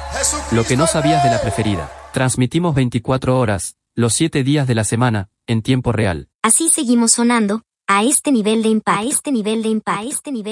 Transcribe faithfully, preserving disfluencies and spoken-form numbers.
Lo que no sabías de la preferida. Transmitimos veinticuatro horas, los siete días de la semana, en tiempo real. Así seguimos sonando, a este nivel de impacto, a este nivel de impacto, a este nivel